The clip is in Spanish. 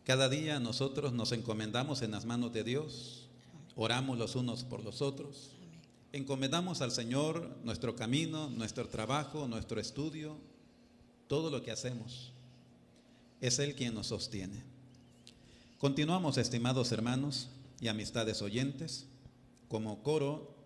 Cada día nosotros nos encomendamos en las manos de Dios, oramos los unos por los otros, encomendamos al Señor nuestro camino, nuestro trabajo, nuestro estudio, todo lo que hacemos. Es Él quien nos sostiene. Continuamos, estimados hermanos y amistades oyentes. Como coro